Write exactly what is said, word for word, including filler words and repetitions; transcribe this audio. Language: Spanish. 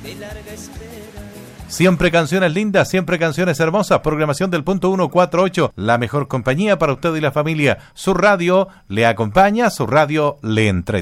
Siempre canciones lindas, siempre canciones hermosas. Programación del punto ciento cuarenta y ocho, la mejor compañía para usted y la familia. Su radio le acompaña, su radio le entretiene.